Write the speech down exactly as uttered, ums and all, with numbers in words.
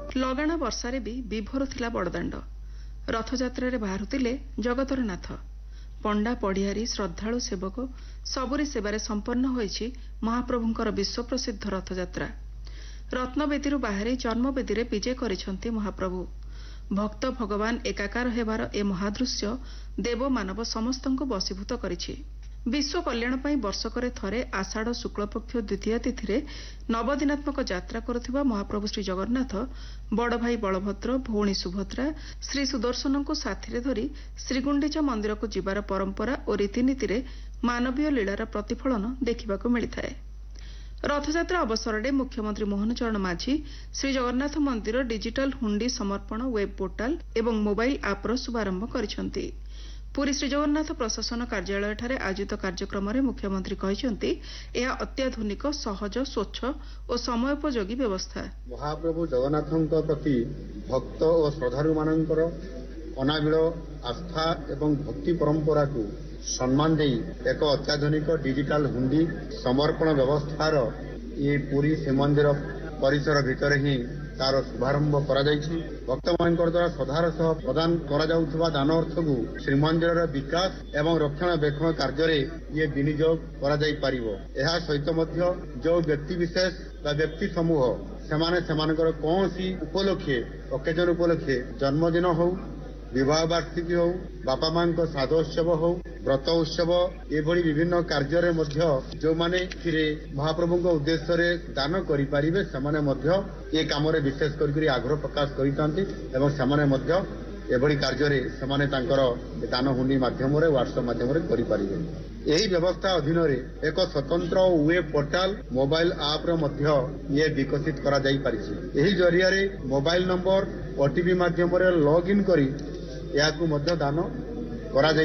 ଲଗାଣ ବର୍ଷାରେ ବି ବିଭୋର ଥିଲା ବଡ଼ଦାଣ୍ଡ। ରଥଯାତ୍ରାରେ ବାହାରୁଥିଲେ ଜଗତର ନାଥ। ପଣ୍ଡା ପଡ଼ିଆରୀ ଶ୍ରଦ୍ଧାଳୁ ସେବକ ସବୁରି ସେବାରେ ସମ୍ପନ୍ନ ହୋଇଛି ମହାପ୍ରଭୁଙ୍କର ବିଶ୍ୱପ୍ରସିଦ୍ଧ ରଥଯାତ୍ରା। ରତ୍ନବେଦୀରୁ ବାହାରି ଜନ୍ମବେଦୀରେ ବିଜେ କରିଛନ୍ତି ମହାପ୍ରଭୁ। ଭକ୍ତ ଭଗବାନ ଏକାକାର ହେବାର ଏ ମହାଦୃଶ୍ୟ ଦେବମାନବ ସମସ୍ତଙ୍କୁ ବଶୀଭୂତ କରିଛି। ବିଶ୍ୱ କଲ୍ୟାଣ ପାଇଁ ବର୍ଷକରେ ଥରେ ଆଷାଢ଼ ଶୁକ୍ଳପକ୍ଷ ଦ୍ୱିତୀୟା ତିଥିରେ ନବଦିନାତ୍ମକ ଯାତ୍ରା କରୁଥିବା ମହାପ୍ରଭୁ ଶ୍ରୀ ଜଗନ୍ନାଥ ବଡ଼ଭାଇ ବଳଭଦ୍ର, ଭଉଣୀ ସୁଭଦ୍ରା, ଶ୍ରୀ ସୁଦର୍ଶନଙ୍କୁ ସାଥିରେ ଧରି ଶ୍ରୀଗୁଣ୍ଡିଚା ମନ୍ଦିରକୁ ଯିବାର ପରମ୍ପରା ଓ ରୀତିନୀତିରେ ମାନବୀୟ ଲୀଳାର ପ୍ରତିଫଳନ ଦେଖିବାକୁ ମିଳିଥାଏ। ରଥଯାତ୍ରା ଅବସରରେ ମୁଖ୍ୟମନ୍ତ୍ରୀ ମୋହନ ଚରଣ ମାଝୀ ଶ୍ରୀଜଗନ୍ନାଥ ମନ୍ଦିର ଡିଜିଟାଲ ହୁଣ୍ଡି ସମର୍ପଣ ୱେବ୍ ପୋର୍ଟାଲ ଏବଂ ମୋବାଇଲ୍ ଆପ୍ର ଶୁଭାରମ୍ଭ କରିଛନ୍ତି। ପୁରୀ ଶ୍ରୀଜଗନ୍ନାଥ ପ୍ରଶାସନ କାର୍ଯ୍ୟାଳୟଠାରେ ଆୟୋଜିତ କାର୍ଯ୍ୟକ୍ରମରେ ମୁଖ୍ୟମନ୍ତ୍ରୀ କହିଛନ୍ତି, ଏହା ଅତ୍ୟାଧୁନିକ, ସହଜ, ସ୍ୱଚ୍ଛ ଓ ସମୟୋପଯୋଗୀ ବ୍ୟବସ୍ଥା। ମହାପ୍ରଭୁ ଜଗନ୍ନାଥଙ୍କ ପ୍ରତି ଭକ୍ତ ଓ ଶ୍ରଦ୍ଧାଳୁମାନଙ୍କର ଅନାବିଳ ଆସ୍ଥା ଏବଂ ଭକ୍ତି ପରମ୍ପରାକୁ ସମ୍ମାନ ଦେଇ ଏକ ଅତ୍ୟାଧୁନିକ ଡିଜିଟାଲ ହୁଣ୍ଡି ସମର୍ପଣ ବ୍ୟବସ୍ଥାର ଏ ପୁରୀ ଶ୍ରୀମନ୍ଦିର ପରିସର ଭିତରେ ହିଁ ତାର ଶୁଭାରମ୍ଭ କରାଯାଇଛି। ଭକ୍ତମାନଙ୍କର ଦ୍ୱାରା ଶ୍ରଦ୍ଧାର ସହ ପ୍ରଦାନ କରାଯାଉଥିବା ଦାନ ଅର୍ଥକୁ ଶ୍ରୀମନ୍ଦିରର ବିକାଶ ଏବଂ ରକ୍ଷଣାବେକ୍ଷଣ କାର୍ଯ୍ୟରେ ଇଏ ବିନିଯୋଗ କରାଯାଇପାରିବ। ଏହା ସହିତ ମଧ୍ୟ ଯେଉଁ ବ୍ୟକ୍ତିବିଶେଷ ବା ବ୍ୟକ୍ତି ସମୂହ ସେମାନେ ସେମାନଙ୍କର କୌଣସି ଉପଲକ୍ଷେ ଅକେଜନ ଉପଲକ୍ଷେ ଜନ୍ମଦିନ ହଉ, ବିବାହ ବାର୍ଷିକୀ ହଉ, ବାପା ମାଙ୍କ ଶ୍ରାଦ୍ଧ ଉତ୍ସବ ହଉ, ବ୍ରତ ଉତ୍ସବ ଏଭଳି ବିଭିନ୍ନ କାର୍ଯ୍ୟରେ ମଧ୍ୟ ଯେଉଁମାନେ ଏଥିରେ ମହାପ୍ରଭୁଙ୍କ ଉଦ୍ଦେଶ୍ୟରେ ଦାନ କରିପାରିବେ ସେମାନେ ମଧ୍ୟ ଏ କାମରେ ବିଶେଷ କରିକରି ଆଗ୍ରହ ପ୍ରକାଶ କରିଥାନ୍ତି ଏବଂ ସେମାନେ ମଧ୍ୟ ଏଭଳି କାର୍ଯ୍ୟରେ ସେମାନେ ତାଙ୍କର ଦାନ ହୁଣ୍ଡି ମାଧ୍ୟମରେ ହ୍ୱାଟ୍ସଆପ୍ ମାଧ୍ୟମରେ କରିପାରିବେ। ଏହି ବ୍ୟବସ୍ଥା ଅଧୀନରେ ଏକ ସ୍ୱତନ୍ତ୍ର ୱେବ୍ ପୋର୍ଟାଲ ମୋବାଇଲ ଆପ୍ର ମଧ୍ୟ ଇଏ ବିକଶିତ କରାଯାଇପାରିଛି। ଏହି ଜରିଆରେ ମୋବାଇଲ ନମ୍ବର ଓଟିପି ମାଧ୍ୟମରେ ଲଗ୍ଇନ୍ କରି ଏହାକୁ ମଧ୍ୟ ଦାନ କରାଯାଇ